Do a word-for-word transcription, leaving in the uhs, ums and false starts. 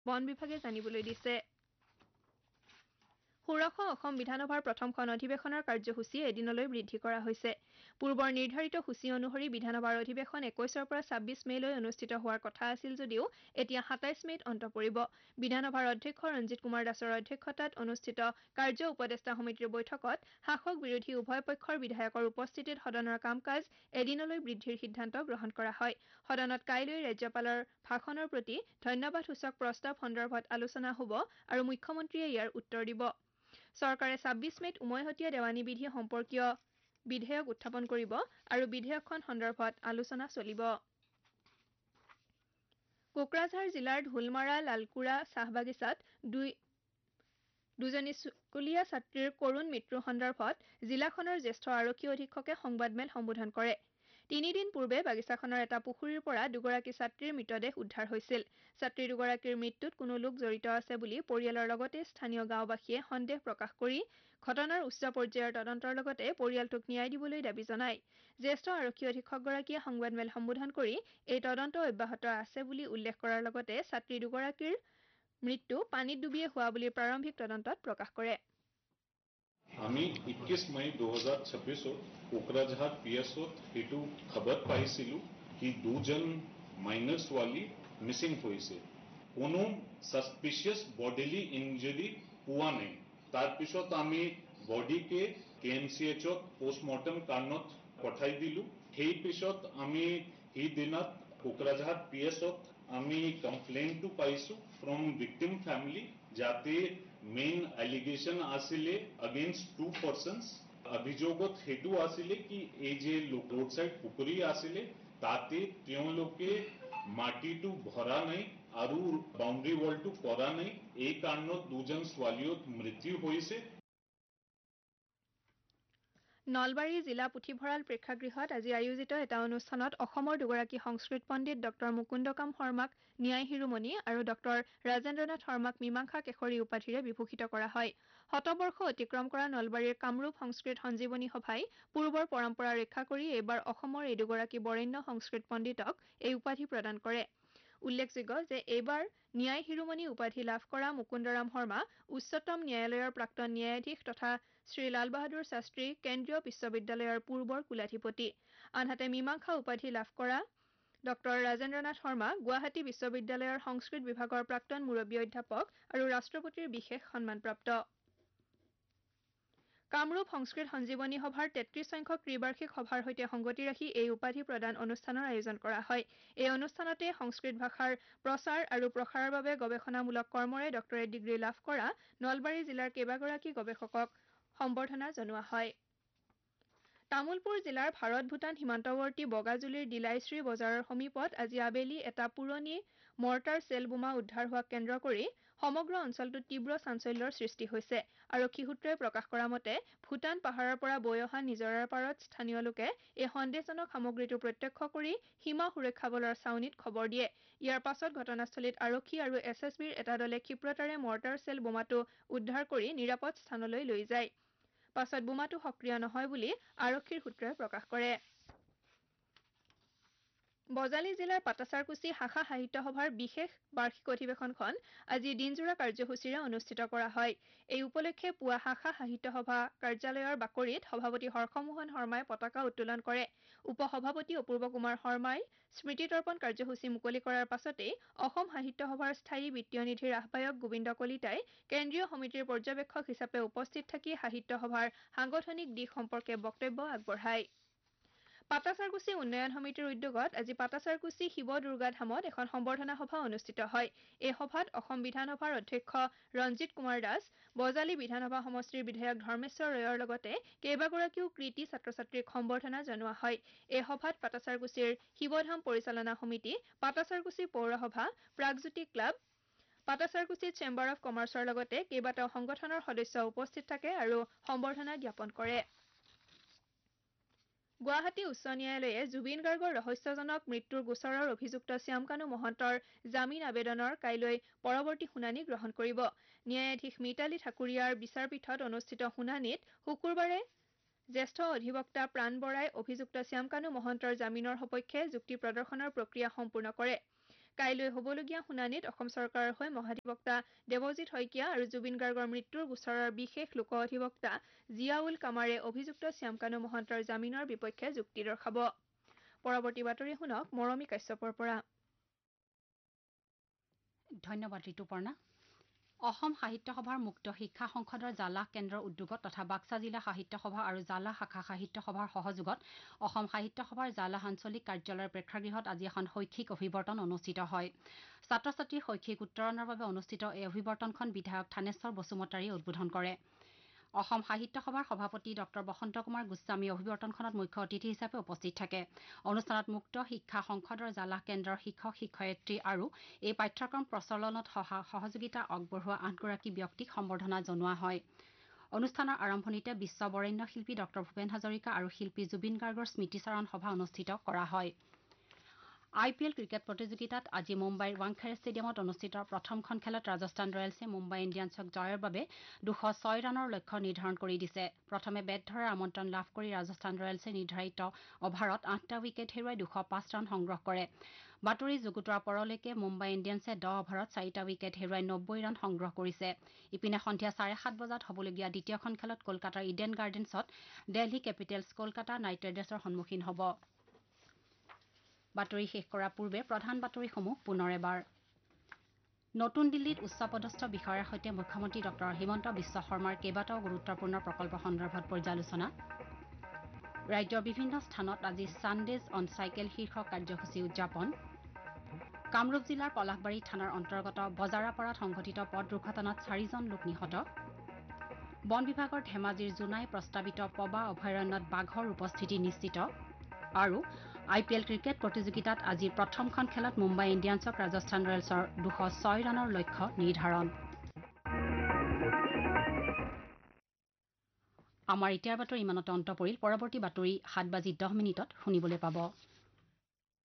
বন বিভাগে জানিবলৈ দিছে। ষোড়শ অসম বিধানসভাৰ প্ৰথমখন অধিৱেশনৰ কাৰ্যসূচী এদিনলৈ বৃদ্ধি কৰা হৈছে। পূৰ্বৰ নিৰ্ধাৰিত সূচী অনুসৰি বিধানসভাৰ অধিৱেশন একৈশৰ পৰা ছাব্বিশ মে'লৈ অনুষ্ঠিত হোৱাৰ কথা আছিল যদিও এতিয়া সাতাইশ মে'ত অন্ত পৰিব। বিধানসভাৰ অধ্যক্ষ ৰঞ্জিত কুমাৰ দাসৰ অধ্যক্ষতাত অনুষ্ঠিত কাৰ্য উপদেষ্টা সমিতিৰ বৈঠকত শাসক বিৰোধী উভয় পক্ষৰ বিধায়কৰ উপস্থিতিত সদনৰ কাম কাজ এদিনলৈ বৃদ্ধিৰ সিদ্ধান্ত গ্ৰহণ কৰা হয়। সদনত কাইলৈ ৰাজ্যপালৰ ভাষণৰ প্ৰতি ধন্যবাদসূচক প্ৰস্তাৱ সন্দৰ্ভত আলোচনা হ'ব আৰু মুখ্যমন্ত্ৰীয়ে ইয়াৰ উত্তৰ দিব। চৰকাৰে ছাব্বিশ মে'ত উমৈহতীয়া দেৱানী বিধি সম্পৰ্কীয় বিধেয়ক উত্থাপন কৰিব আৰু বিধেয়কখন সন্দৰ্ভত আলোচনা চলিব। কোকৰাঝাৰ জিলাৰ ঢোলমাৰা লালকুৰা চাহবাগিচাত দুই দুজনী স্কুলীয়া ছাত্ৰীৰ কৰুণ মৃত্যু সন্দৰ্ভত জিলাখনৰ জ্যেষ্ঠ আৰক্ষী অধীক্ষকে সংবাদমেল সম্বোধন কৰে। তিনিদিন পূৰ্বে বাগিচাখনৰ এটা পুখুৰীৰ পৰা দুগৰাকী ছাত্ৰীৰ মৃতদেহ উদ্ধাৰ হৈছিল। ছাত্ৰী দুগৰাকীৰ মৃত্যুত কোনো লোক জড়িত আছে বুলি পৰিয়ালৰ লগতে স্থানীয় গাঁওবাসীয়ে সন্দেহ প্ৰকাশ কৰি ঘটনাৰ উচ্চ পৰ্যায়ৰ তদন্তৰ লগতে পৰিয়ালটোক ন্যায় দিবলৈ দাবী জনায়। জ্যেষ্ঠ আৰক্ষী অধীক্ষকগৰাকীয়ে সংবাদমেল সম্বোধন কৰি এই তদন্ত অব্যাহত আছে বুলি উল্লেখ কৰাৰ লগতে ছাত্ৰী দুগৰাকীৰ মৃত্যু পানীত ডুবিয়ে হোৱা বুলি প্ৰাৰম্ভিক তদন্তত প্ৰকাশ কৰে। আমি इक्कीस मई दो हज़ार छब्बीस कोकराझार पीएसओत एटू खबर पाइছিলো कि দুজন মাইনৰ ছোৱালী মিসিং হৈছে। কোনো সাসপিশিয়াস বডিলি ইনজুরি পোৱা নাই। তাৰ পিছত আমি বডিকে কেএমসিএচত পোস্টমৰ্টম কাৰণত পঠাই দিলো। সেই পিছত আমি এই দিনত কোকৰাঝাৰ পিএসত আমি কমপ্লেইনটো পাইছো ফ্ৰম ভিক্টিম ফ্যামিলি যাতে মেইন এলিগেশন আছিলে against two persons অভিযোগত হেতু আছিলে কি এই যে রোড সাইড পুকুৰী আছিলে তাতে তেওঁলোকে মাটিটো ভৰা নাই আৰু বাউন্ডাৰী ৱালটো কৰা নাই। এই কাৰণত দুজন ছোৱালীৰ মৃত্যু হৈছে। নলবাৰী জিলা পুথিভঁৰাল প্ৰেক্ষাগৃহত আজি আয়োজিত এটা অনুষ্ঠানত অসমৰ দুগৰাকী সংস্কৃত পণ্ডিত ডক্টৰ মুকুন্দকাম শৰ্মাক ন্যায় শিৰোমণি আৰু ডক্টৰ ৰাজেন্দ্ৰনাথ শৰ্মাক মীমাংসা কেশৰী উপাধিৰে বিভূষিত কৰা হয়। শতবৰ্ষ অতিক্ৰম কৰা নলবাৰীৰ কামৰূপ সংস্কৃত সঞ্জীৱনী সভাই পূৰ্বৰ পৰম্পৰা ৰক্ষা কৰি এইবাৰ অসমৰ এই দুগৰাকী বৰেণ্য সংস্কৃত পণ্ডিতক এই উপাধি প্ৰদান কৰে। উল্লেখযোগ্য যে এইবাৰ ন্যায় শিৰোমণি উপাধি লাভ কৰা মুকুন্দৰাম শৰ্মা উচ্চতম ন্যায়ালয়ৰ প্ৰাক্তন ন্যায়াধীশ তথা শ্ৰী লাল বাহাদুৰ শাস্ত্ৰী কেন্দ্ৰীয় বিশ্ববিদ্যালয়ৰ পূৰ্বৰ কুলাধিপতি। আনহাতে মীমাংসা উপাধি লাভ কৰা ডক্টৰ ৰাজেন্দ্ৰনাথ শৰ্মা গুৱাহাটী বিশ্ববিদ্যালয়ৰ সংস্কৃত বিভাগৰ প্ৰাক্তন মুৰব্বী অধ্যাপক আৰু ৰাষ্ট্ৰপতিৰ বিশেষ সন্মানপ্ৰাপ্ত। কামৰূপ সংস্কৃত সঞ্জীৱনী সভাৰ তেত্ৰিশ সংখ্যক ত্ৰিবাৰ্ষিক সভাৰ সৈতে সংগতি ৰাখি এই উপাধি প্ৰদান অনুষ্ঠানৰ আয়োজন কৰা হয়। এই অনুষ্ঠানতে সংস্কৃত ভাষাৰ প্ৰচাৰ আৰু প্ৰসাৰৰ বাবে গৱেষণামূলক কৰ্মৰে ডক্টৰেট ডিগ্ৰী লাভ কৰা নলবাৰী জিলাৰ কেইবাগৰাকী গৱেষকক সম্বৰ্ধনা জনোৱা হয়। তামুলপুৰ জিলাৰ ভাৰত ভূটান সীমান্তৱৰ্তী বগাজুলিৰ দিলাইশ্ৰী বজাৰৰ সমীপত আজি আবেলি এটা পুৰণি মৰ্টাৰ চেল বোমা উদ্ধাৰ হোৱাক কেন্দ্ৰ কৰি সমগ্ৰ অঞ্চলটোত তীব্ৰ চাঞ্চল্যৰ সৃষ্টি হৈছে। আৰক্ষী সূত্ৰই প্ৰকাশ কৰা মতে ভূটান পাহাৰৰ পৰা বৈ অহা নিজৰাৰ পাৰত স্থানীয় লোকে এই সন্দেহজনক সামগ্ৰীটো প্ৰত্যক্ষ কৰি সীমা সুৰক্ষা বলৰ ছাউনীত খবৰ দিয়ে। ইয়াৰ পাছত ঘটনাস্থলীত আৰক্ষী আৰু এছ এছ বিৰ এটা দলে ক্ষিপ্ৰতাৰে মৰ্টাৰ চেল বোমাটো উদ্ধাৰ কৰি নিৰাপদ স্থানলৈ লৈ যায়। পাছত বোমাটো সক্ৰিয় নহয় বুলি আৰক্ষীৰ সূত্ৰই প্ৰকাশ কৰে। বজালী জিলাৰ পাটাছাৰকুছি শাখা সাহিত্য সভাৰ বিশেষ বাৰ্ষিক অধিৱেশনখন আজি দিনজোৰা কাৰ্যসূচীৰে অনুষ্ঠিত কৰা হয়। এই উপলক্ষে পুৱা শাখা সাহিত্য সভা কাৰ্যালয়ৰ বাকৰিত সভাপতি হৰ্ষমোহন শৰ্মাই পতাকা উত্তোলন কৰে। উপ-সভাপতি অপূৰ্ব কুমাৰ শৰ্মাই স্মৃতিতৰ্পণ কাৰ্যসূচী মুকলি কৰাৰ পাছতেই অসম সাহিত্য সভাৰ স্থায়ী বিত্তীয় নিধিৰ আহ্বায়ক গোবিন্দ কলিতাই কেন্দ্ৰীয় সমিতিৰ পৰ্যবেক্ষক হিচাপে উপস্থিত থাকি সাহিত্য সভাৰ সাংগঠনিক দিশ সম্পৰ্কে বক্তব্য আগবঢ়ায়। পাটাছাৰকুছি উন্নয়ন সমিতিৰ উদ্যোগত আজি পাটাছাৰকুছি শিৱ দুৰ্গা ধামত এখন সম্বৰ্ধনা সভা অনুষ্ঠিত হয়। এই সভাত অসম বিধানসভাৰ অধ্যক্ষ ৰঞ্জিত কুমাৰ দাস, বজালী বিধানসভা সমষ্টিৰ বিধায়ক ধৰ্মেশ্বৰ ৰয়ৰ লগতে কেইবাগৰাকীও কৃতি ছাত্ৰ-ছাত্ৰীক সম্বৰ্ধনা জনোৱা হয়। এই সভাত পাটাছাৰকুছিৰ শিৱধাম পৰিচালনা সমিতি, পাটাছাৰকুছি পৌৰসভা, Pragjyoti club, Patacharkuchi chamber of কমাৰ্চৰ লগতে কেইবাটাও সংগঠনৰ সদস্য উপস্থিত থাকে আৰু সম্বৰ্ধনা জ্ঞাপন কৰে। গুৱাহাটী উচ্চ ন্যায়ালয়ে জুবিন গাৰ্গৰ ৰহস্যজনক মৃত্যুৰ গোচৰৰ অভিযুক্ত শ্যামকানু মহন্তৰ জামিন আবেদনৰ কাইলৈ পৰৱৰ্তী শুনানি গ্ৰহণ কৰিব। ন্যায়াধীশ মিতালী ঠাকুৰীয়াৰ বিচাৰপীঠত অনুষ্ঠিত শুনানিত শুকুৰবাৰে জ্যেষ্ঠ অধিবক্তা প্ৰাণ বৰাই অভিযুক্ত শ্যামকানু মহন্তৰ জামিনৰ সপক্ষে যুক্তি প্ৰদৰ্শনৰ প্ৰক্ৰিয়া সম্পূৰ্ণ কৰে। কাইলৈ হ'বলগীয়া শুনানিত অসম চৰকাৰৰ হৈ মহাধিবক্তা দেৱজিৎ শইকীয়া আৰু জুবিন গাৰ্গৰ মৃত্যুৰ গোচৰৰ বিশেষ লোক অধিবক্তা জিয়াউল কামাৰে অভিযুক্ত শ্যামকানু মহন্তৰ জামিনৰ বিপক্ষে যুক্তি দৰ্শাব। পৰৱৰ্তী বাতৰি শুনক মৰমী কাশ্যপৰ পৰা। ধন্যবাদ ঋতুপৰ্ণা। অসম সাহিত্য সভাৰ মুক্ত শিক্ষা সংসদৰ জালাহ কেন্দ্ৰৰ উদ্যোগত তথা বাক্সা জিলা সাহিত্য সভা আৰু জালাহ শাখা সাহিত্য সভাৰ সহযোগত অসম সাহিত্য সভাৰ জালাহ আঞ্চলিক কাৰ্যালয়ৰ প্ৰেক্ষাগৃহত আজি এখন শৈক্ষিক অভিৱৰ্তন অনুষ্ঠিত হয়। ছাত্ৰ ছাত্ৰীৰ শৈক্ষিক উত্তৰণৰ বাবে অনুষ্ঠিত এই অভিৱৰ্তনখন বিধায়ক থানেশ্বৰ বসুমতাৰীয়ে উদ্বোধন কৰে। অসম সাহিত্য সভাৰ সভাপতি ডক্টৰ বসন্ত কুমাৰ গোস্বামী অভিৱৰ্তনখনত মুখ্য অতিথি হিচাপে উপস্থিত থাকে। অনুষ্ঠানত মুক্ত শিক্ষা সংসদৰ জালাহ কেন্দ্ৰৰ শিক্ষক শিক্ষয়িত্ৰী আৰু এই পাঠ্যক্ৰম প্ৰচলনত সহযোগিতা আগবঢ়োৱা আঠগৰাকী ব্যক্তিক সম্বৰ্ধনা জনোৱা হয়। অনুষ্ঠানৰ আৰম্ভণিতে বিশ্ব বৰেণ্য শিল্পী ডক্টৰ ভূপেন হাজৰিকা আৰু শিল্পী জুবিন গাৰ্গৰ স্মৃতিচাৰণ সভা অনুষ্ঠিত কৰা হয়। আই পি এল ক্ৰিকেট প্ৰতিযোগিতাত আজি মুম্বাইৰ ৱাংখেড়ে ষ্টেডিয়ামত অনুষ্ঠিত প্ৰথমখন খেলত ৰাজস্থান ৰয়েলছে মুম্বাই ইণ্ডিয়ানছক জয়ৰ বাবে দুশ ছয় ৰানৰ লক্ষ্য নিৰ্ধাৰণ কৰি দিছে। প্ৰথমে বেট ধৰাৰ আমন্ত্ৰণ লাভ কৰি ৰাজস্থান ৰয়েলছে নিৰ্ধাৰিত অভাৰত আঠটা উইকেট হেৰুৱাই দুশ পাঁচ ৰান সংগ্ৰহ কৰে। বাতৰি যুগুতোৱাৰ পৰলৈকে মুম্বাই ইণ্ডিয়ানছে দহ অভাৰত চাৰিটা উইকেট হেৰুৱাই নব্বৈ ৰান সংগ্ৰহ কৰিছে। ইপিনে সন্ধিয়া চাৰে সাত বজাত হ'বলগীয়া দ্বিতীয়খন খেলত কলকাতাৰ Eden গাৰ্ডেনছত Delhi capitals Kolkata night ৰাইডাৰ্ছৰ সন্মুখীন হ'ব। বাতৰি শেষ কৰাৰ পূৰ্বে প্ৰধান বাতৰিসমূহ পুনৰ এবাৰ। নতুন দিল্লীত উচ্চপদস্থ বিষয়াৰ সৈতে মুখ্যমন্ত্ৰী ডক্টৰ হিমন্ত বিশ্ব শৰ্মাৰ কেইবাটাও গুৰুত্বপূৰ্ণ প্ৰকল্প সন্দৰ্ভত পৰ্যালোচনা। ৰাজ্যৰ বিভিন্ন স্থানত আজি ছানডেজ অন চাইকেল শীৰ্ষক কাৰ্যসূচী উদযাপন। কামৰূপ জিলাৰ পলাশবাৰী থানাৰ অন্তৰ্গত বজাৰাপাৰাত সংঘটিত পথ দুৰ্ঘটনাত চাৰিজন লোক নিহত। বন বিভাগৰ ধেমাজিৰ জোনাই প্ৰস্তাৱিত পবা অভয়াৰণ্যত বাঘৰ উপস্থিতি নিশ্চিত। আৰু আই পি এল ক্ৰিকেট প্ৰতিযোগিতাত আজিৰ প্ৰথমখন খেলত মুম্বাই ইণ্ডিয়ানছক ৰাজস্থান ৰয়েলছৰ দুশ ছয় ৰানৰ লক্ষ্য নিৰ্ধাৰণ। আমাৰ এতিয়াৰ বাতৰি ইমানতে অন্ত পৰিল। পৰৱৰ্তী বাতৰি সাত বাজি দহ মিনিটত শুনিবলৈ পাব।